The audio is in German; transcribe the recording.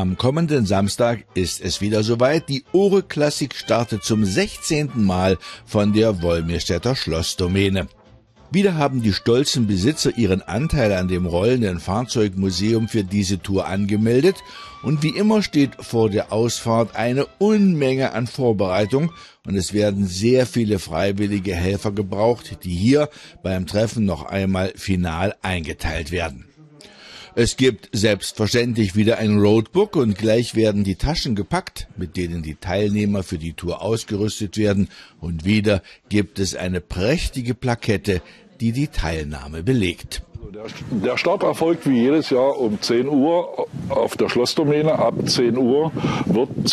Am kommenden Samstag ist es wieder soweit. Die Ore Klassik startet zum 16. Mal von der Wolmirstädter Schlossdomäne. Wieder haben die stolzen Besitzer ihren Anteil an dem rollenden Fahrzeugmuseum für diese Tour angemeldet und wie immer steht vor der Ausfahrt eine Unmenge an Vorbereitung und es werden sehr viele freiwillige Helfer gebraucht, die hier beim Treffen noch einmal final eingeteilt werden. Es gibt selbstverständlich wieder ein Roadbook und gleich werden die Taschen gepackt, mit denen die Teilnehmer für die Tour ausgerüstet werden. Und wieder gibt es eine prächtige Plakette, die die Teilnahme belegt. Der Start erfolgt wie jedes Jahr um 10 Uhr auf der Schlossdomäne. Ab 10 Uhr wird